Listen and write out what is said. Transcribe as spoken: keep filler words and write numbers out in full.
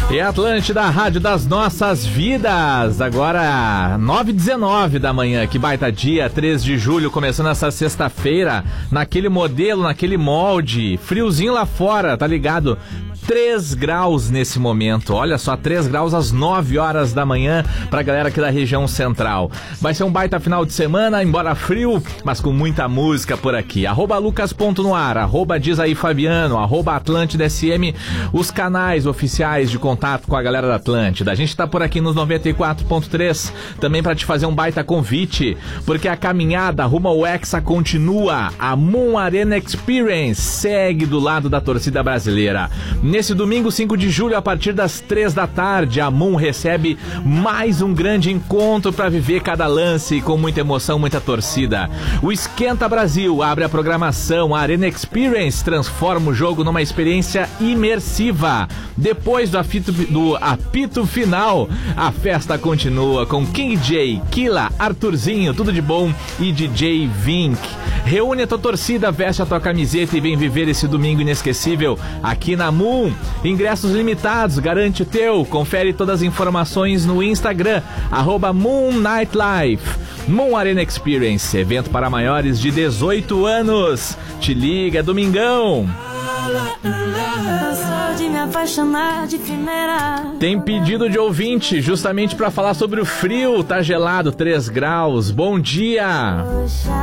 E Atlântida, a rádio das nossas vidas. Agora, nove e dezenove da manhã. Que baita dia, três de julho, começando essa sexta-feira. Naquele modelo, naquele molde. Friozinho lá fora, tá ligado? três graus nesse momento. Olha só, três graus às nove horas da manhã pra galera aqui da região central. Vai ser um baita final de semana, embora frio, mas com muita música por aqui. Arroba lucas.noar, arroba diz aí Fabiano, arroba Atlântida S M, os canais oficiais de contato com a galera da Atlântida. A gente tá por aqui nos noventa e quatro ponto três, também pra te fazer um baita convite, porque a caminhada rumo ao Hexa continua. A Moon Arena Experience segue do lado da torcida brasileira. Nesse domingo, cinco de julho, a partir das três da tarde, a Moon recebe mais um grande encontro para viver cada lance com muita emoção, muita torcida. O Esquenta Brasil abre a programação, a Arena Experience transforma o jogo numa experiência imersiva. Depois do apito, do apito final, a festa continua com King J, Killa, Arthurzinho, tudo de bom e D J Vink. Reúne a tua torcida, veste a tua camiseta e vem viver esse domingo inesquecível aqui na Moon. Ingressos limitados, garante o teu. Confere todas as informações no Instagram, arroba Moon Nightlife. Moon Arena Experience, evento para maiores de dezoito anos. Te liga, domingão. Tem pedido de ouvinte justamente para falar sobre o frio. Tá gelado, três graus. Bom dia.